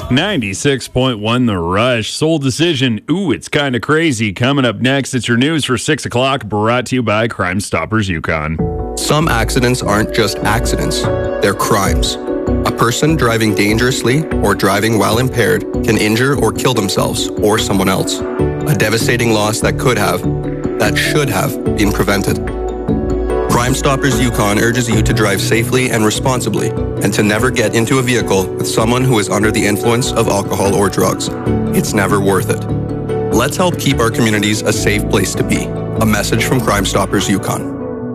96.1 The Rush. Soul Decision. Ooh, it's kind of crazy. Coming up next, it's your news for 6 o'clock, brought to you by Crime Stoppers Yukon. Some accidents aren't just accidents, they're crimes. A person driving dangerously or driving while impaired can injure or kill themselves or someone else. A devastating loss that should have been prevented. Crime Stoppers Yukon urges you to drive safely and responsibly and to never get into a vehicle with someone who is under the influence of alcohol or drugs. It's never worth it. Let's help keep our communities a safe place to be. A message from Crime Stoppers Yukon.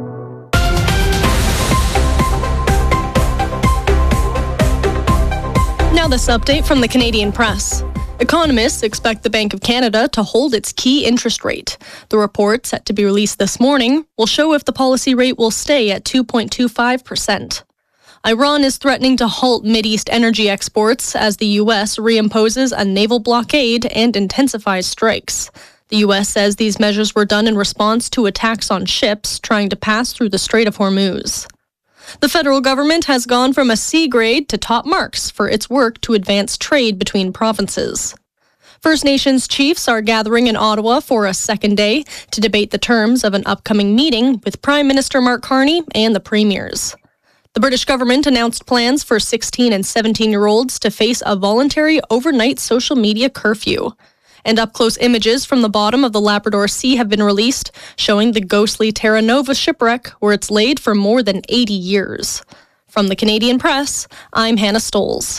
Now this update from the Canadian Press. Economists expect the Bank of Canada to hold its key interest rate. The report, set to be released this morning, will show if the policy rate will stay at 2.25%. Iran is threatening to halt Mideast energy exports as the U.S. reimposes a naval blockade and intensifies strikes. The U.S. says these measures were done in response to attacks on ships trying to pass through the Strait of Hormuz. The federal government has gone from a C grade to top marks for its work to advance trade between provinces. First Nations chiefs are gathering in Ottawa for a second day to debate the terms of an upcoming meeting with Prime Minister Mark Carney and the premiers. The British government announced plans for 16 and 17-year-olds to face a voluntary overnight social media curfew. And up-close images from the bottom of the Labrador Sea have been released, showing the ghostly Terra Nova shipwreck where it's laid for more than 80 years. From the Canadian Press, I'm Hannah Stoles.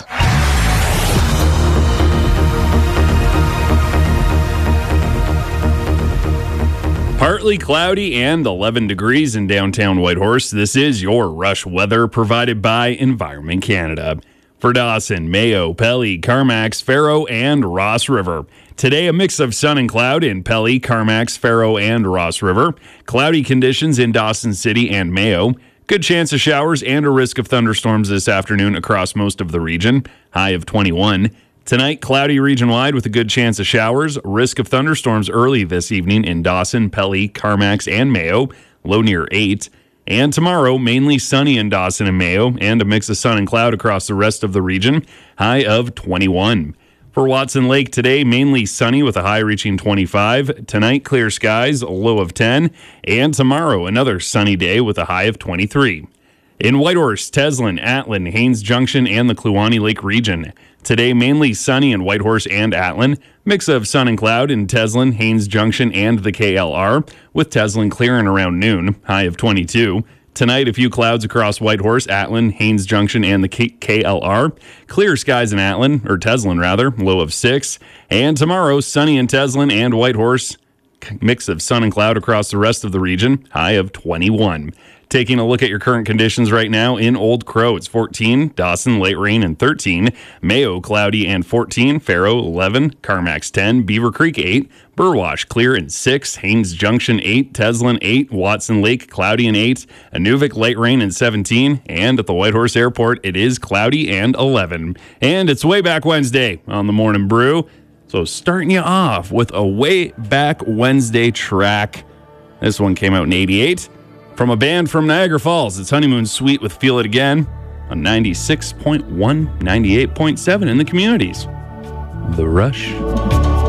Partly cloudy and 11 degrees in downtown Whitehorse. This is your Rush weather provided by Environment Canada. For Dawson, Mayo, Pelly, Carmacks, Faro, and Ross River. Today, a mix of sun and cloud in Pelly, Carmacks, Faro, and Ross River. Cloudy conditions in Dawson City and Mayo. Good chance of showers and a risk of thunderstorms this afternoon across most of the region. High of 21. Tonight, cloudy region-wide with a good chance of showers. Risk of thunderstorms early this evening in Dawson, Pelly, Carmacks, and Mayo. Low near 8. And tomorrow, mainly sunny in Dawson and Mayo, and a mix of sun and cloud across the rest of the region. High of 21. For Watson Lake today, mainly sunny with a high reaching 25. Tonight, clear skies, a low of 10. And tomorrow, another sunny day with a high of 23. In Whitehorse, Teslin, Atlin, Haines Junction, and the Kluane Lake region. Today, mainly sunny in Whitehorse and Atlin. Mix of sun and cloud in Teslin, Haines Junction, and the KLR, with Teslin clearing around noon, high of 22. Tonight, a few clouds across Whitehorse, Atlin, Haines Junction, and the KLR. Clear skies in Teslin, low of 6. And tomorrow, sunny in Teslin and Whitehorse. Mix of sun and cloud across the rest of the region, high of 21. Taking a look at your current conditions right now in Old Crow, it's 14, Dawson, light rain, and 13, Mayo, cloudy, and 14, Faro, 11, Carmacks, 10, Beaver Creek, 8, Burwash, clear, and 6, Haines Junction, 8, Teslin, 8, Watson Lake, cloudy, and 8, Inuvik, light rain, and 17, and at the Whitehorse Airport, it is cloudy and 11. And it's Way Back Wednesday on the Morning Brew, so starting you off with a Way Back Wednesday track. This one came out in 88. From a band from Niagara Falls, it's Honeymoon Suite with Feel It Again on 96.1, 98.7 in the communities. The Rush.